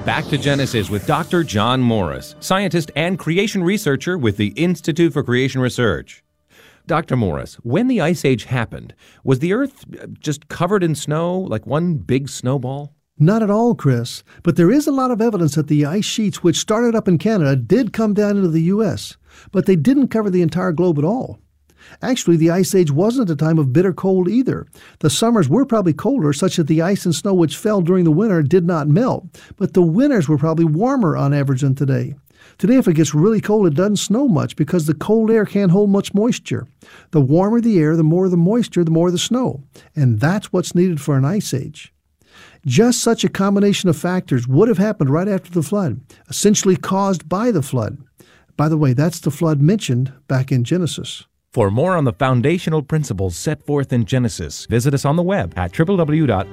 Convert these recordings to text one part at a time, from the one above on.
Back to Genesis with Dr. John Morris, scientist and creation researcher with the Institute for Creation Research. Dr. Morris, when the Ice Age happened, was the Earth just covered in snow, like one big snowball? Not at all, Chris. But there is a lot of evidence that the ice sheets, which started up in Canada, did come down into the U.S., but they didn't cover the entire globe at all. Actually, the Ice Age wasn't a time of bitter cold either. The summers were probably colder, such that the ice and snow which fell during the winter did not melt, but the winters were probably warmer on average than today. Today, if it gets really cold, it doesn't snow much because the cold air can't hold much moisture. The warmer the air, the more the moisture, the more the snow. And that's what's needed for an ice age. Just such a combination of factors would have happened right after the flood, essentially caused by the flood. By the way, that's the flood mentioned back in Genesis. For more on the foundational principles set forth in Genesis, visit us on the web at www.icr.org.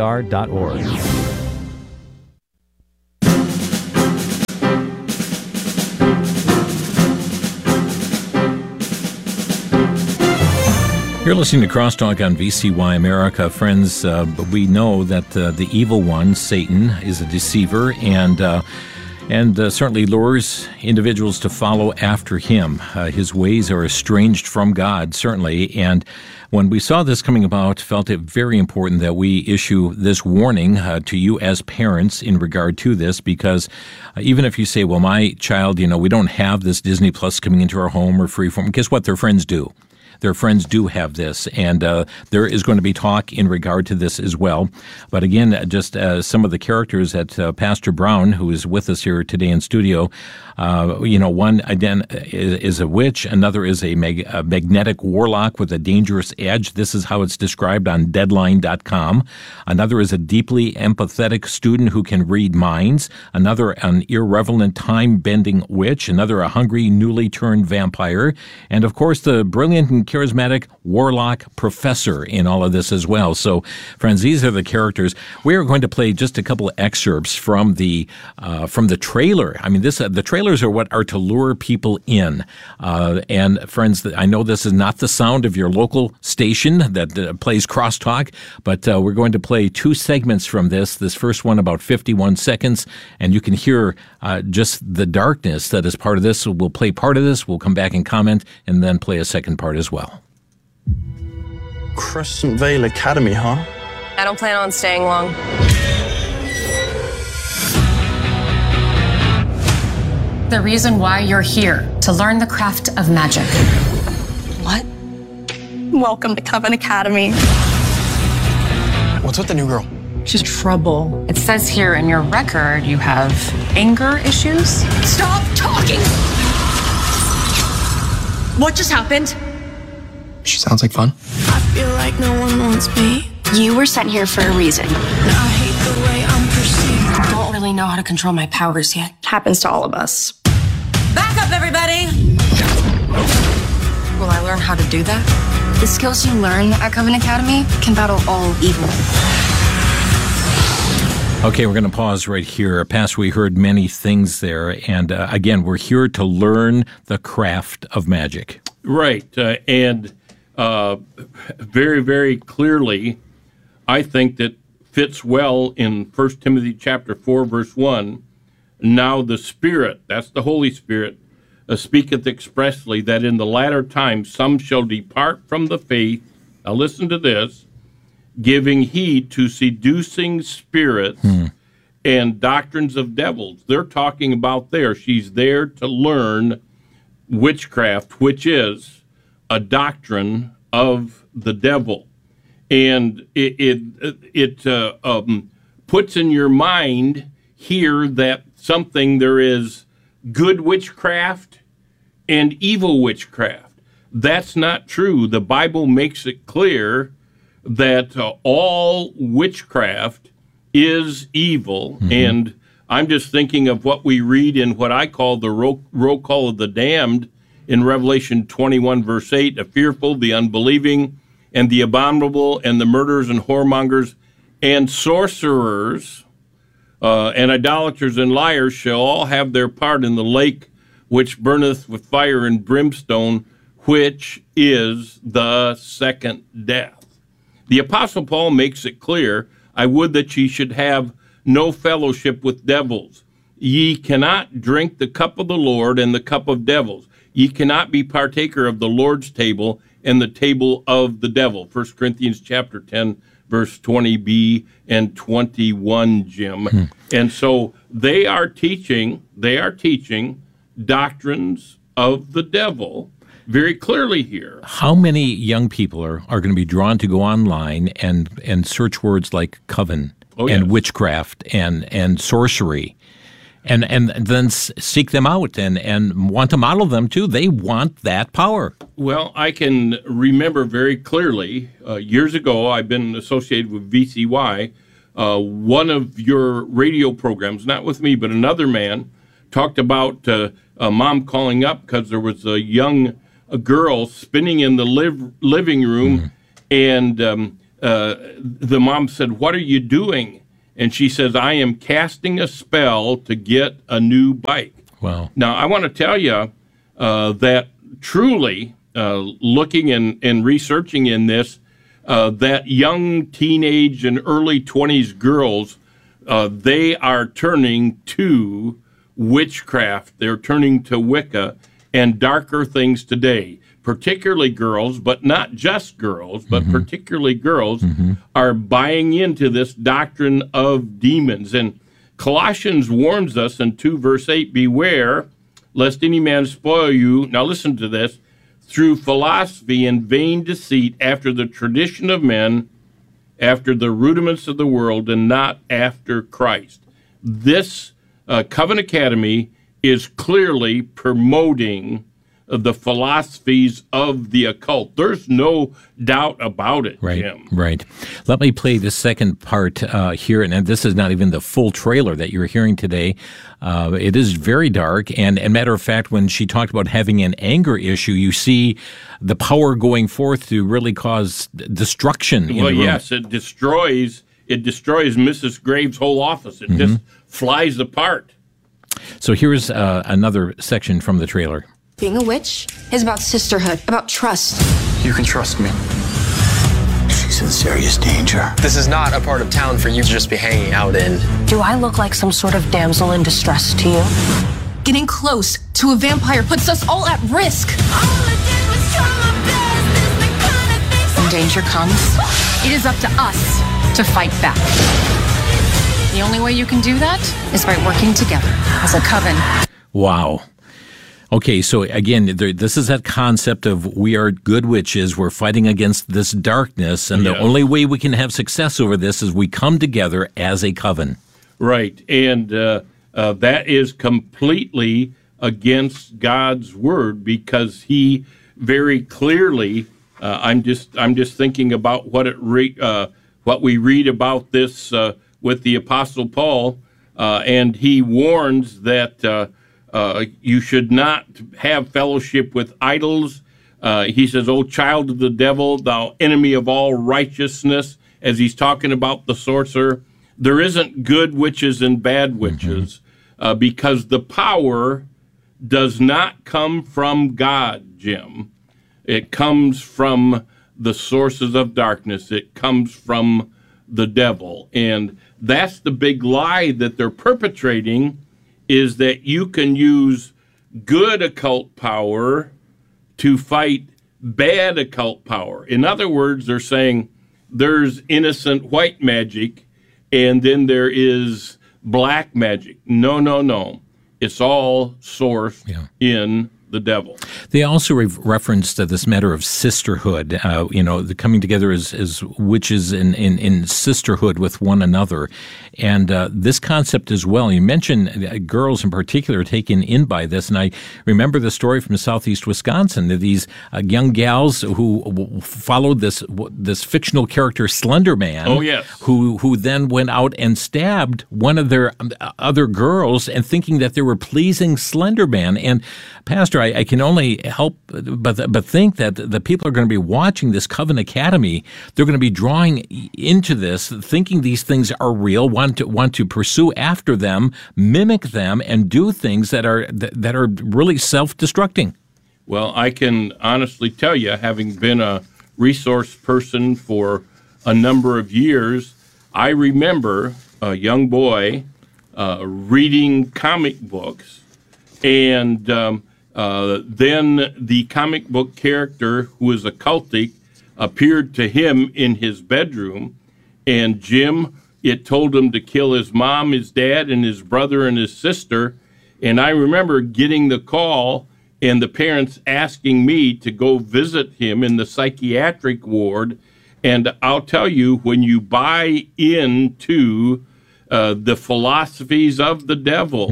You're listening to Crosstalk on VCY America. Friends, we know that the evil one, Satan, is a deceiver and certainly lures individuals to follow after him. His ways are estranged from God, certainly. And when we saw this coming about, felt it very important that we issue this warning to you as parents in regard to this, because even if you say, well, my child, we don't have this Disney Plus coming into our home or Freeform, guess what? Their friends do. Their friends do have this, and there is going to be talk in regard to this as well. But again, just some of the characters that Pastor Brown, who is with us here today in studio, one is a witch, another is a magnetic warlock with a dangerous edge. This is how it's described on Deadline.com. Another is a deeply empathetic student who can read minds. Another, an irreverent time-bending witch. Another, a hungry, newly turned vampire. And of course, the brilliant and charismatic warlock professor in all of this as well. So, friends, these are the characters. We are going to play just a couple of excerpts from the trailer. I mean, the trailers are what are to lure people in. And friends, I know this is not the sound of your local station that plays Crosstalk, but we're going to play two segments from this. This first one about 51 seconds, and you can hear just the darkness that is part of this. So we'll play part of this. We'll come back and comment, and then play a second part as well. Crescent Vale Academy, huh? I don't plan on staying long. The reason why you're here, to learn the craft of magic. What? Welcome to Coven Academy. What's with the new girl? She's trouble. It says here in your record you have anger issues. Stop talking! What just happened? She sounds like fun. I feel like no one wants me. You were sent here for a reason. I hate the way I'm perceived. I don't really know how to control my powers yet. Happens to all of us. Back up, everybody! Will I learn how to do that? The skills you learn at Coven Academy can battle all evil. Okay, we're going to pause right here. Pastor, we heard many things there. And again, we're here to learn the craft of magic. Right. And very, very clearly, I think that fits well in 1 Timothy chapter 4, verse 1. Now the Spirit, that's the Holy Spirit, speaketh expressly that in the latter times some shall depart from the faith. Now listen to this. Giving heed to seducing spirits and doctrines of devils. They're talking about there. She's there to learn witchcraft, which is a doctrine of the devil. And it puts in your mind here that there is good witchcraft and evil witchcraft. That's not true. The Bible makes it clear that all witchcraft is evil. Mm-hmm. And I'm just thinking of what we read in what I call the roll call of the damned in Revelation 21, verse 8, the fearful, the unbelieving, and the abominable, and the murderers and whoremongers, and sorcerers, and idolaters and liars shall all have their part in the lake which burneth with fire and brimstone, which is the second death. The Apostle Paul makes it clear, I would that ye should have no fellowship with devils. Ye cannot drink the cup of the Lord and the cup of devils. Ye cannot be partaker of the Lord's table and the table of the devil. 1 Corinthians chapter 10, verse 20b and 21, Jim. And so they are teaching doctrines of the devil very clearly here. How many young people are going to be drawn to go online and search words like coven and witchcraft and sorcery? And then seek them out and want to model them, too. They want that power. Well, I can remember very clearly, years ago, I've been associated with VCY. One of your radio programs, not with me, but another man, talked about a mom calling up because there was a young girl spinning in the living room, and the mom said, "What are you doing?" And she says, "I am casting a spell to get a new bike." Wow. Now, I want to tell you that truly, looking and researching in this, that young teenage and early 20s girls, they are turning to witchcraft. They're turning to Wicca and darker things today. Particularly girls, but not just girls, but particularly girls, are buying into this doctrine of demons. And Colossians warns us in 2 verse 8, "Beware, lest any man spoil you," now listen to this, "through philosophy and vain deceit, after the tradition of men, after the rudiments of the world, and not after Christ." This Coven Academy is clearly promoting the philosophies of the occult. There's no doubt about it, Jim. Right. Let me play the second part here, and this is not even the full trailer that you're hearing today. It is very dark, and matter of fact, when she talked about having an anger issue, you see the power going forth to really cause destruction in the room. Yes, it destroys Mrs. Graves' whole office. It just flies apart. So here's another section from the trailer. Being a witch is about sisterhood, about trust. You can trust me. She's in serious danger. This is not a part of town for you to just be hanging out in. Do I look like some sort of damsel in distress to you? Getting close to a vampire puts us all at risk. When danger comes, It is up to us to fight back. the only way you can do that is by working together as a coven. Wow. Okay, so again, this is that concept of we are good witches. We're fighting against this darkness, and the only way we can have success over this is we come together as a coven. Right, and that is completely against God's word, because He very clearly. I'm just thinking about what we read about this with the Apostle Paul, and he warns that. You should not have fellowship with idols. He says, "O child of the devil, thou enemy of all righteousness," as he's talking about the sorcerer. There isn't good witches and bad witches, because the power does not come from God, Jim. It comes from the sources of darkness. It comes from the devil. And that's the big lie that they're perpetrating, is that you can use good occult power to fight bad occult power. In other words, they're saying there's innocent white magic and then there is black magic. No. It's all sourced in the devil. They also referenced this matter of sisterhood, the coming together as witches in sisterhood with one another. And this concept as well, you mentioned girls in particular taken in by this, and I remember the story from southeast Wisconsin, that these young gals who followed this fictional character, Slender Man, who then went out and stabbed one of their other girls, and thinking that they were pleasing Slender Man. And Pastor, I can only help but think that the people are going to be watching this Coven Academy. They're going to be drawing into this, thinking these things are real, want to pursue after them, mimic them, and do things that are really self-destructing. Well, I can honestly tell you, having been a resource person for a number of years, I remember a young boy reading comic books, and then the comic book character, who was a cultic, appeared to him in his bedroom, and Jim, it told him to kill his mom, his dad, and his brother and his sister. And I remember getting the call and the parents asking me to go visit him in the psychiatric ward. And I'll tell you, when you buy into the philosophies of the devil,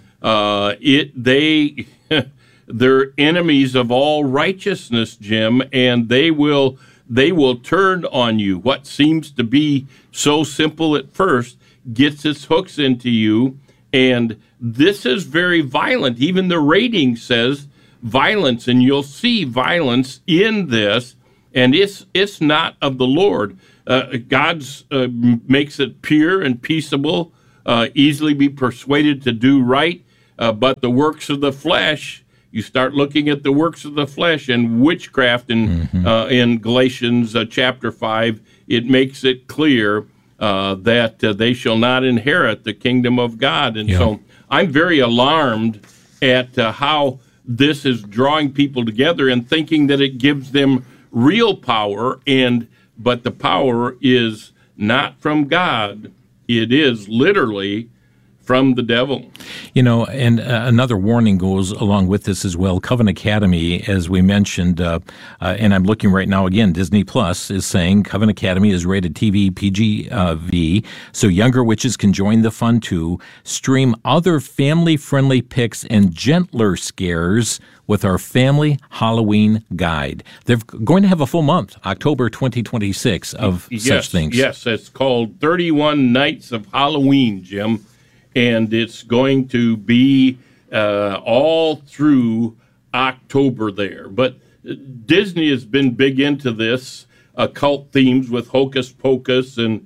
they're enemies of all righteousness, Jim, and they will turn on you. What seems to be so simple at first gets its hooks into you, and this is very violent. Even the rating says violence, and you'll see violence in this, and it's not of the Lord. God's makes it pure and peaceable, easily be persuaded to do right, but the works of the flesh, you start looking at the works of the flesh and witchcraft in Galatians chapter 5, it makes it clear that they shall not inherit the kingdom of God. And so I'm very alarmed at how this is drawing people together and thinking that it gives them real power, but the power is not from God. It is literally from the devil. You know, and another warning goes along with this as well. Coven Academy, as we mentioned, and I'm looking right now again, Disney Plus is saying Coven Academy is rated TV PG-V, so younger witches can join the fun too. Stream other family-friendly picks and gentler scares with our family Halloween guide. They're going to have a full month, October 2026, of such things. Yes, it's called 31 Nights of Halloween, Jim. And it's going to be all through October there. But Disney has been big into this, occult themes with Hocus Pocus and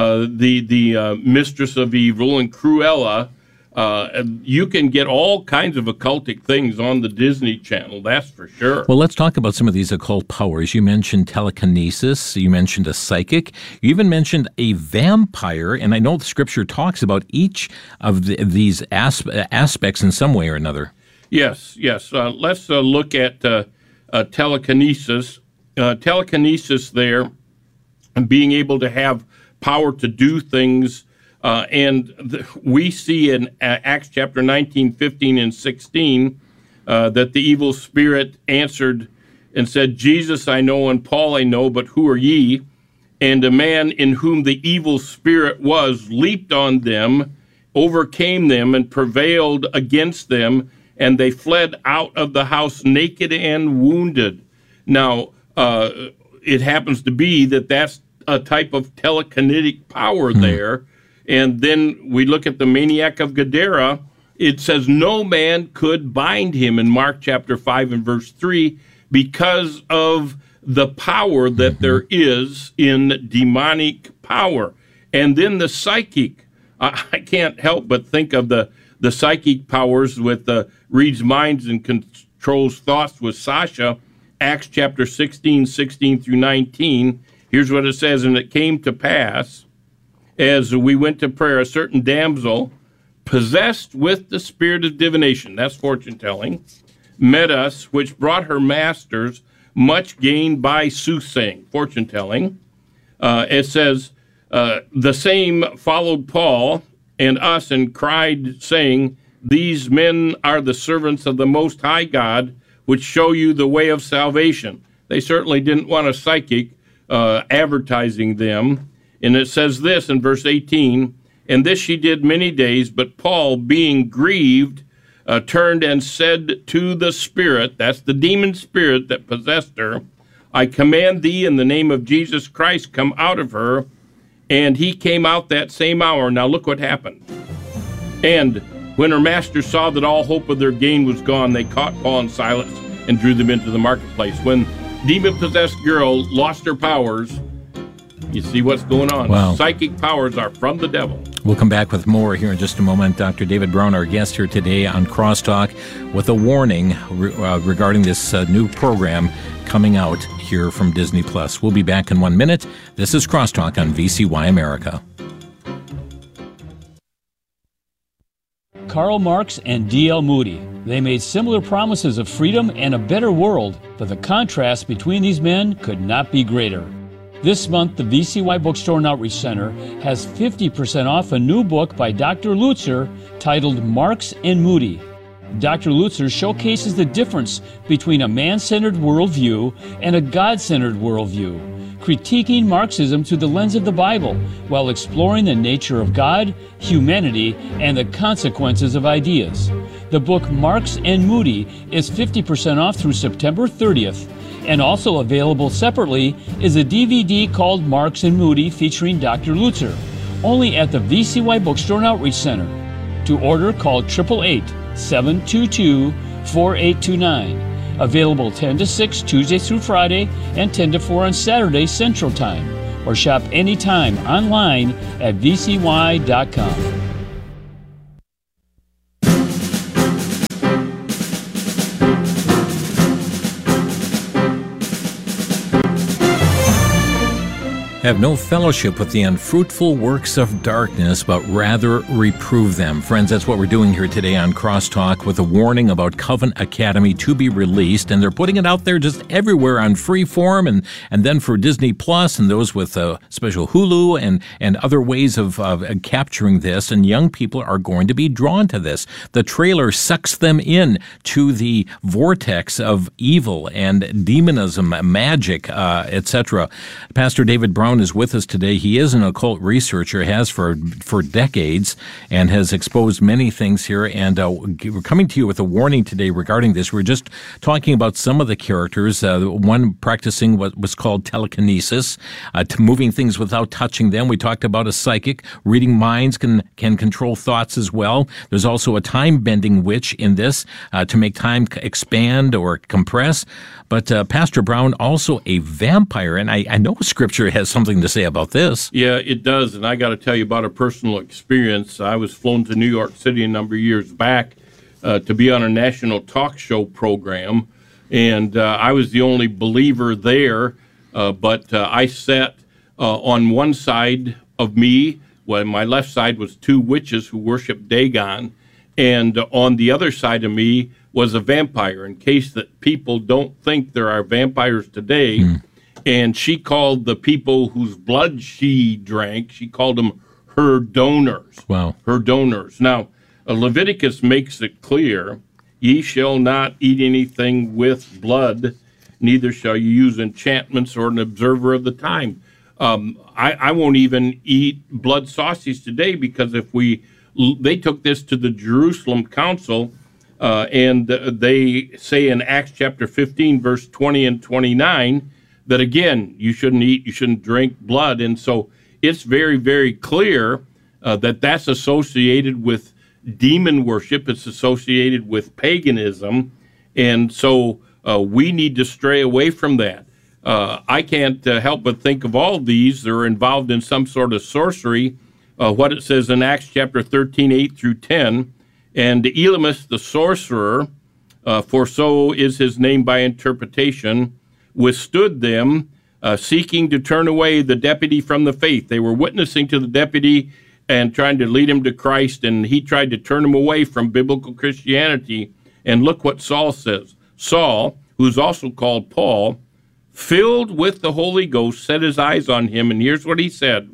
the Mistress of Evil and Cruella. You can get all kinds of occultic things on the Disney Channel, that's for sure. Well, let's talk about some of these occult powers. You mentioned telekinesis. You mentioned a psychic. You even mentioned a vampire. And I know the Scripture talks about each of these aspects in some way or another. Yes. Let's look at telekinesis. Telekinesis there, and being able to have power to do things. We see in Acts chapter 19, 15, and 16 that the evil spirit answered and said, Jesus I know and Paul I know, but who are ye? And a man in whom the evil spirit was leaped on them, overcame them, and prevailed against them, and they fled out of the house naked and wounded. Now, it happens to be that that's a type of telekinetic power there. And then we look at the maniac of Gadara. It says no man could bind him in Mark chapter 5 and verse 3 because of the power that there is in demonic power. And then the psychic. I can't help but think of the psychic powers with reads minds and controls thoughts with Sasha. Acts chapter 16 through 19. Here's what it says, and it came to pass, as we went to prayer, a certain damsel, possessed with the spirit of divination, that's fortune-telling, met us, which brought her masters much gain by soothsaying, fortune-telling. It says, the same followed Paul and us and cried, saying, these men are the servants of the Most High God, which show you the way of salvation. They certainly didn't want a psychic advertising them. And it says this in verse 18, and this she did many days, but Paul, being grieved, turned and said to the spirit, that's the demon spirit that possessed her, I command thee in the name of Jesus Christ, come out of her. And he came out that same hour. Now look what happened. And when her masters saw that all hope of their gain was gone, they caught Paul and Silas and drew them into the marketplace. When demon-possessed girl lost her powers, you see what's going on. Wow. Psychic powers are from the devil. We'll come back with more here in just a moment. Dr. David Brown, our guest here today on Crosstalk, with a warning regarding this new program coming out here from Disney Plus. We'll be back in 1 minute. This is Crosstalk on VCY America. Karl Marx and D.L. Moody. They made similar promises of freedom and a better world, but the contrast between these men could not be greater. This month, the VCY Bookstore and Outreach Center has 50% off a new book by Dr. Lutzer titled Marx and Moody. Dr. Lutzer showcases the difference between a man-centered worldview and a God-centered worldview, critiquing Marxism through the lens of the Bible while exploring the nature of God, humanity, and the consequences of ideas. The book Marx and Moody is 50% off through September 30th, and also available separately is a DVD called Marx and Moody featuring Dr. Lutzer, only at the VCY Bookstore and Outreach Center. To order, call 888-722-4829. Available 10 to 6 Tuesday through Friday and 10 to 4 on Saturday Central Time. Or shop anytime online at vcy.com. Have no fellowship with the unfruitful works of darkness, but rather reprove them. Friends, that's what we're doing here today on Crosstalk, with a warning about Covenant Academy to be released, and they're putting it out there just everywhere on Freeform, and then for Disney Plus and those with special Hulu and other ways of capturing this, and young people are going to be drawn to this. The trailer sucks them in to the vortex of evil and demonism, magic, etc. Pastor David Brown is with us today. He is an occult researcher, has for decades, and has exposed many things here. And we're coming to you with a warning today regarding this. We're just talking about some of the characters. One practicing what was called telekinesis, moving things without touching them. We talked about a psychic. Reading minds can control thoughts as well. There's also a time-bending witch in this to make time expand or compress. But Pastor Brown, also a vampire, and I know Scripture has something to say about this. Yeah, it does, and I got to tell you about a personal experience. I was flown to New York City a number of years back to be on a national talk show program, and I was the only believer there, but I sat on one side of me, well, my left side was two witches who worshiped Dagon, and on the other side of me was a vampire, in case that people don't think there are vampires today. And she called the people whose blood she drank, she called them her donors. Wow. Her donors. Now, Leviticus makes it clear, ye shall not eat anything with blood, neither shall you use enchantments or an observer of the time. I won't even eat blood sausage today, because they took this to the Jerusalem Council, and they say in Acts chapter 15, verse 20 and 29, that again, you shouldn't eat, you shouldn't drink blood. And so it's very, very clear that that's associated with demon worship. It's associated with paganism. And so we need to stray away from that. I can't help but think of all these that are involved in some sort of sorcery. What it says in Acts chapter 13, 8 through 10, and Elymas the sorcerer, for so is his name by interpretation, withstood them, seeking to turn away the deputy from the faith. They were witnessing to the deputy and trying to lead him to Christ, and he tried to turn him away from biblical Christianity. And look what Saul says. Saul, who's also called Paul, filled with the Holy Ghost, set his eyes on him, and here's what he said.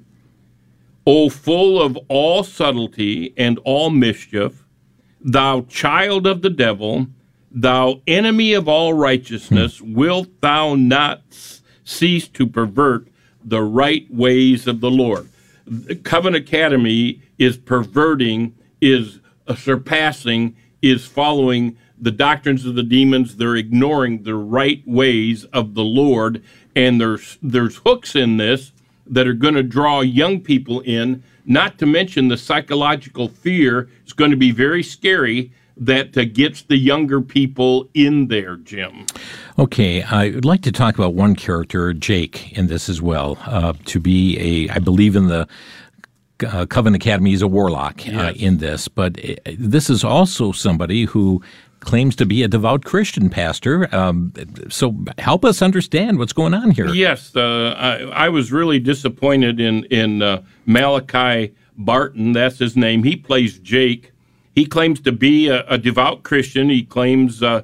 O full of all subtlety and all mischief, thou child of the devil, thou enemy of all righteousness, wilt thou not cease to pervert the right ways of the Lord? Covenant Academy is perverting, is surpassing, is following the doctrines of the demons. They're ignoring the right ways of the Lord, and there's hooks in this that are going to draw young people in, not to mention the psychological fear. It's going to be very scary that gets the younger people in there, Jim. Okay, I'd like to talk about one character, Jake, in this as well. To be I believe in the Covenant Academy, he's a warlock in this, but this is also somebody who claims to be a devout Christian, Pastor. So help us understand what's going on here. Yes, I was really disappointed in Malachi Barton. That's his name. He plays Jake. he claims to be a devout Christian. He claims that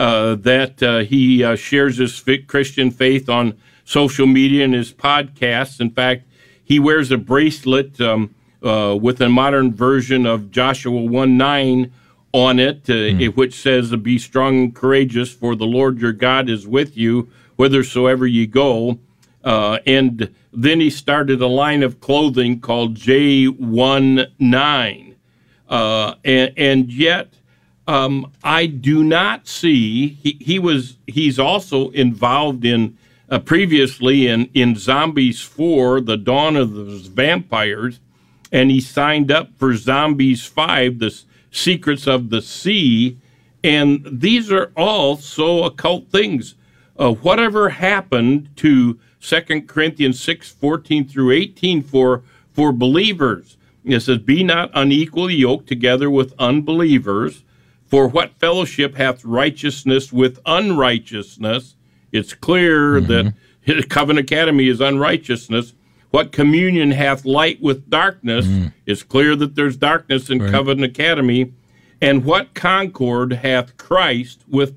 he shares his Christian faith on social media and his podcasts. In fact, he wears a bracelet with a modern version of Joshua 1:9 on it, which says, "Be strong and courageous, for the Lord your God is with you, whithersoever ye go." And then he started a line of clothing called J19. And yet, I do not see, he's also involved in, previously in Zombies 4, The Dawn of the Vampires, and he signed up for Zombies 5, The Secrets of the Sea, and these are all so occult things. Whatever happened to 2 Corinthians 6:14 through 18 for believers? It says, "Be not unequally yoked together with unbelievers, for what fellowship hath righteousness with unrighteousness?" It's clear that Covenant Academy is unrighteousness. "What communion hath light with darkness?" It's clear that there's darkness in Covenant Academy. "And what concord hath Christ with